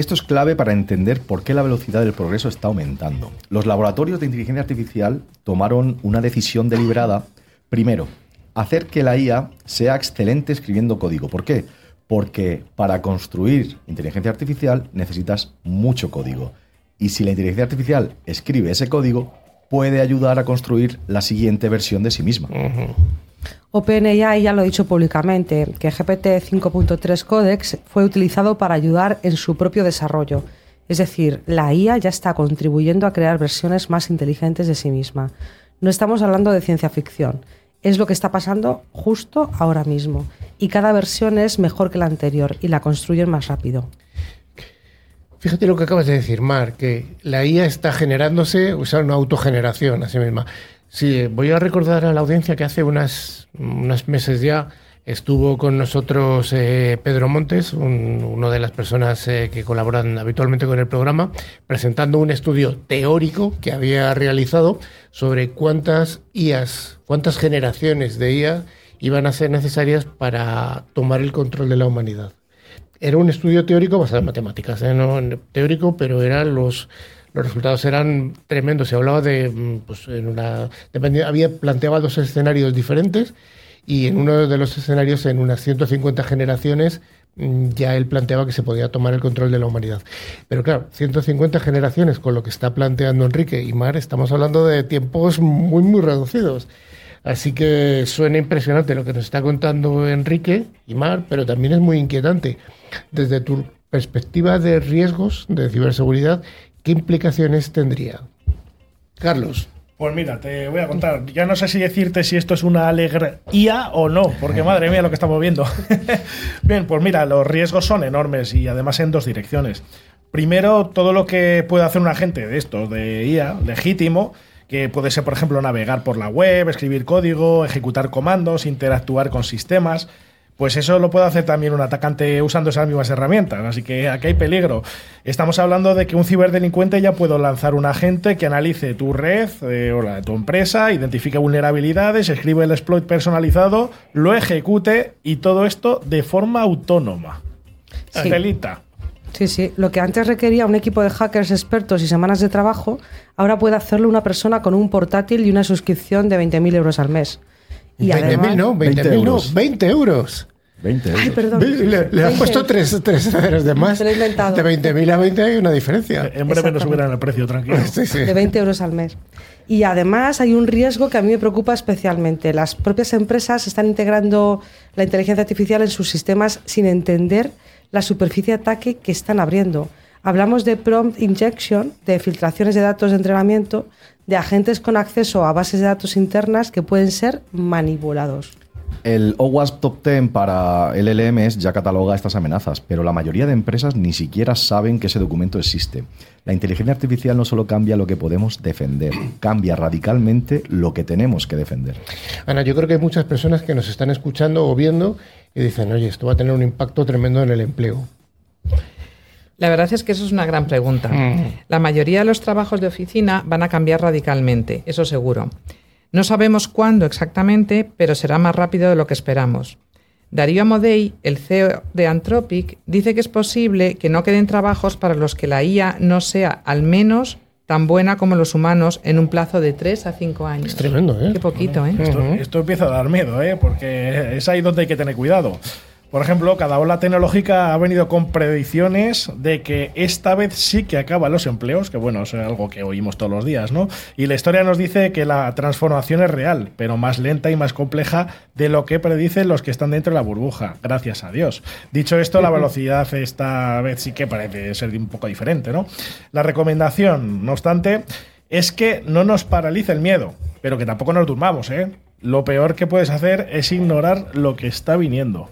Esto es clave para entender por qué la velocidad del progreso está aumentando. Los laboratorios de inteligencia artificial tomaron una decisión deliberada. Primero, hacer que la IA sea excelente escribiendo código. ¿Por qué? Porque para construir inteligencia artificial necesitas mucho código. Y si la inteligencia artificial escribe ese código, puede ayudar a construir la siguiente versión de sí misma. OpenAI ya lo ha dicho públicamente, que GPT 5.3 Codex fue utilizado para ayudar en su propio desarrollo. Es decir, la IA ya está contribuyendo a crear versiones más inteligentes de sí misma. No estamos hablando de ciencia ficción. Es lo que está pasando justo ahora mismo. Y cada versión es mejor que la anterior y la construyen más rápido. Fíjate lo que acabas de decir, Mar, que la IA está generándose, o sea, una autogeneración a sí misma. Sí, voy a recordar a la audiencia que hace unos meses ya estuvo con nosotros Pedro Montes, una de las personas que colaboran habitualmente con el programa, presentando un estudio teórico que había realizado sobre cuántas generaciones de IA iban a ser necesarias para tomar el control de la humanidad. Era un estudio teórico basado en matemáticas, no teórico, pero los resultados eran tremendos. Se hablaba de, planteaba dos escenarios diferentes y en uno de los escenarios, en unas 150 generaciones, ya él planteaba que se podía tomar el control de la humanidad. Pero claro, 150 generaciones con lo que está planteando Enrique y Mar, estamos hablando de tiempos muy, muy reducidos. Así que suena impresionante lo que nos está contando Enrique y Mar, pero también es muy inquietante. Desde tu perspectiva de riesgos de ciberseguridad, ¿qué implicaciones tendría? Carlos. Pues mira, te voy a contar. Ya no sé si decirte si esto es una alegría o no, porque madre mía lo que estamos viendo. Bien, pues mira, los riesgos son enormes y además en dos direcciones. Primero, todo lo que puede hacer un agente de estos, de IA, legítimo, que puede ser, por ejemplo, navegar por la web, escribir código, ejecutar comandos, interactuar con sistemas. Pues eso lo puede hacer también un atacante usando esas mismas herramientas, así que aquí hay peligro. Estamos hablando de que un ciberdelincuente ya puede lanzar un agente que analice tu red o la de tu empresa, identifique vulnerabilidades, escribe el exploit personalizado, lo ejecute y todo esto de forma autónoma. Sí. Celita. Sí. Lo que antes requería un equipo de hackers expertos y semanas de trabajo, ahora puede hacerlo una persona con un portátil y una suscripción de 20.000 euros al mes. Y 20.000 no, 20.000 no, 20 euros. 20 euros. Ay, perdón. Le has puesto tres ceros de más. Se lo he inventado. De 20.000 a 20 hay una diferencia. En breve nos subirán el precio, tranquilo. Sí. De 20 euros al mes. Y además hay un riesgo que a mí me preocupa especialmente. Las propias empresas están integrando la inteligencia artificial en sus sistemas sin entender la superficie de ataque que están abriendo. Hablamos de prompt injection, de filtraciones de datos de entrenamiento, de agentes con acceso a bases de datos internas que pueden ser manipulados. El OWASP Top 10 para LLMs ya cataloga estas amenazas, pero la mayoría de empresas ni siquiera saben que ese documento existe. La inteligencia artificial no solo cambia lo que podemos defender, cambia radicalmente lo que tenemos que defender. Ana, yo creo que hay muchas personas que nos están escuchando o viendo y dicen, oye, esto va a tener un impacto tremendo en el empleo. La verdad es que eso es una gran pregunta. La mayoría de los trabajos de oficina van a cambiar radicalmente, eso seguro. No sabemos cuándo exactamente, pero será más rápido de lo que esperamos. Darío Amodei, el CEO de Anthropic, dice que es posible que no queden trabajos para los que la IA no sea al menos tan buena como los humanos en un plazo de 3 a 5 años. Es tremendo, ¿eh? Qué poquito, ¿eh? Esto empieza a dar miedo, porque es ahí donde hay que tener cuidado. Por ejemplo, cada ola tecnológica ha venido con predicciones de que esta vez sí que acaban los empleos, que bueno, es algo que oímos todos los días, ¿no? Y la historia nos dice que la transformación es real, pero más lenta y más compleja de lo que predicen los que están dentro de la burbuja, gracias a Dios. Dicho esto, la velocidad esta vez sí que parece ser un poco diferente, ¿no? La recomendación, no obstante, es que no nos paralice el miedo, pero que tampoco nos durmamos, ¿eh? Lo peor que puedes hacer es ignorar lo que está viniendo.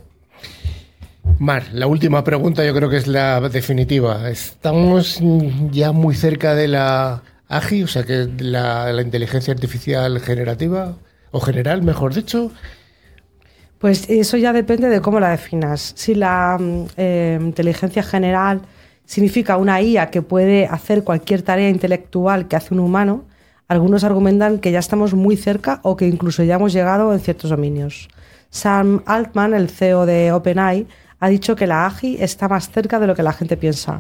Mar, la última pregunta yo creo que es la definitiva. ¿Estamos ya muy cerca de la AGI, o sea, que la inteligencia artificial generativa, o general, mejor dicho? Pues eso ya depende de cómo la definas. Si la inteligencia general significa una IA que puede hacer cualquier tarea intelectual que hace un humano, algunos argumentan que ya estamos muy cerca o que incluso ya hemos llegado en ciertos dominios. Sam Altman, el CEO de OpenAI, ha dicho que la AGI está más cerca de lo que la gente piensa.